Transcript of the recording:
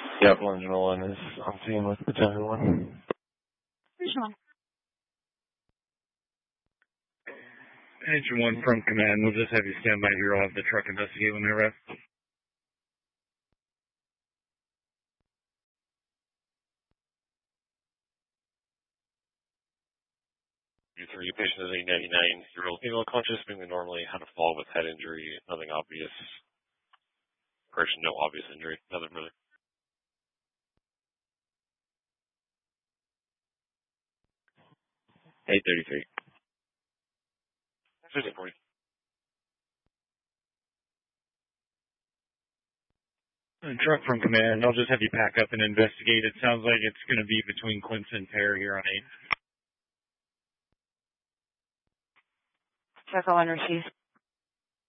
Yep, Engine 1 is on scene with Battalion 1. Engine 1. Engine 1 from command, we'll just have you stand by here. I'll have the truck investigate when they arrive. U3, patient is a 99-year-old female conscious, being normally had a fall with head injury, nothing obvious. Correction, no obvious injury, nothing really. $833. 1540. Truck from command, I'll just have you pack up and investigate. It sounds like it's going to be between Quince and Pear here on 8. Check all received.